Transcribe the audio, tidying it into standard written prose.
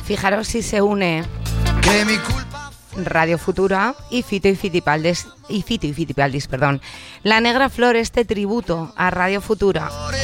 Fijaros si se une Radio Futura y Fito y Fitipaldis, perdón. La Negra Flor, este tributo a Radio Futura.